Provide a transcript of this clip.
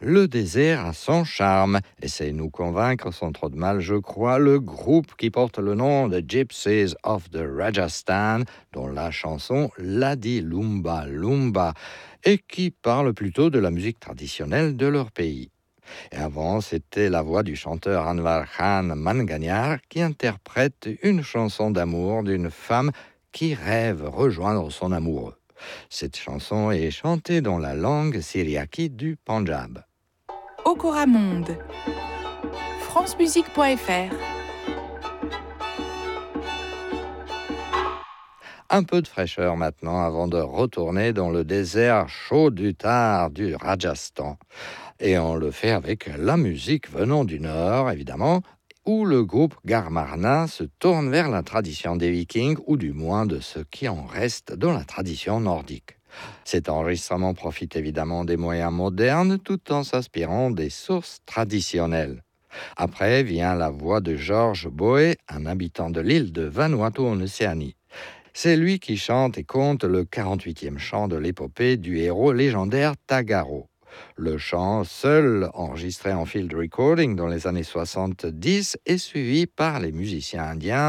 Le désert a son charme. Essaye de nous convaincre sans trop de mal, je crois, le groupe qui porte le nom de Gypsies of the Rajasthan, dont la chanson Ladi Lumba Lumba, et qui parle plutôt de la musique traditionnelle de leur pays. Et avant, c'était la voix du chanteur Anwar Khan Manganiar qui interprète une chanson d'amour d'une femme qui rêve rejoindre son amoureux. Cette chanson est chantée dans la langue syriaque du Pendjab. Okora Monde, francemusique.fr. Un peu de fraîcheur maintenant avant de retourner dans le désert chaud du Thar du Rajasthan. Et on le fait avec la musique venant du Nord, évidemment, où le groupe Garmarna se tourne vers la tradition des Vikings, ou du moins de ce qui en reste dans la tradition nordique. Cet enregistrement profite évidemment des moyens modernes tout en s'inspirant des sources traditionnelles. Après vient la voix de George Boe, un habitant de l'île de Vanuatu en Océanie. C'est lui qui chante et conte le 48e chant de l'épopée du héros légendaire Tagaro. Le chant, seul enregistré en field recording dans les années 70, est suivi par les musiciens indiens